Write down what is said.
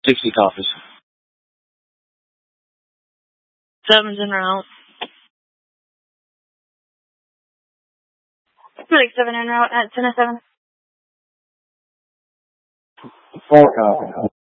60 copies. 7's en route. Medic 7 en route at 10-7. 4 copies.